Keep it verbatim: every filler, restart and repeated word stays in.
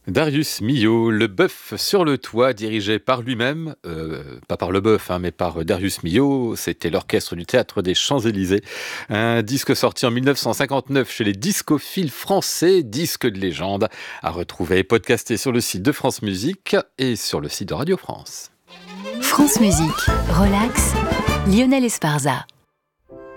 Darius Milhaud, Le Bœuf sur le toit, dirigé par lui-même, euh, pas par le bœuf, hein, mais par Darius Milhaud. C'était l'orchestre du Théâtre des Champs-Élysées. Un disque sorti en dix-neuf cent cinquante-neuf chez les discophiles français, disque de légende, à retrouver et podcasté sur le site de France Musique et sur le site de Radio France. France Musique, relax, Lionel Esparza.